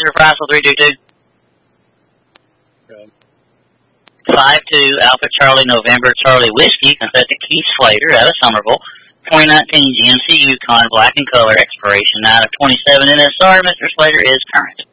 Laser for ISO 322. 52 Alpha Charlie November Charlie Whiskey, set to Keith Slater out of Somerville. 2019 GMC Yukon Black and Color expiration 9 of 27 NSR. Mr. Slater is current.